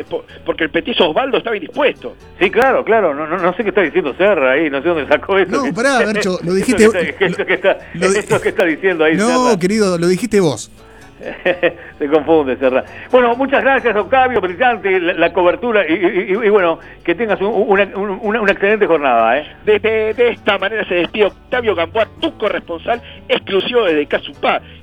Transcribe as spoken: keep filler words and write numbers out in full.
por, porque el petizo Osvaldo estaba indispuesto. Sí, claro, claro, no, no, no sé qué está diciendo Serra ahí, no sé dónde sacó eso. No, que, pará, Bercho, lo dijiste... Esto que está, esto que está, lo, esto que está diciendo ahí no, Serra. querido, lo dijiste vos. Se confunde, Serra. Bueno, muchas gracias, Octavio, brillante la, la cobertura y, y, y, y bueno, que tengas un, una, una, una excelente jornada. ¿eh? De, de, de esta manera se despide Octavio Gamboa, tu corresponsal exclusivo desde Casupá.